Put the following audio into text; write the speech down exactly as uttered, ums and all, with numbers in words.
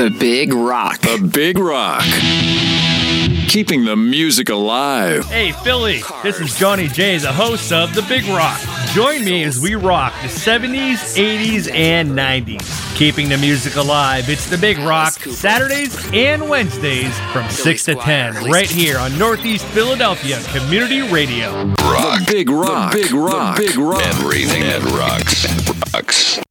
The Big Rock. The Big Rock. Keeping the music alive. Hey, Philly, this is Johnny J, the host of The Big Rock. Join me as we rock the seventies, eighties, and nineties. Keeping the music alive, it's The Big Rock, Saturdays and Wednesdays from six to ten, right here on Northeast Philadelphia Community Radio. Rock. The Big Rock. The Big Rock. The Big Rock. Everything that rocks. Rocks.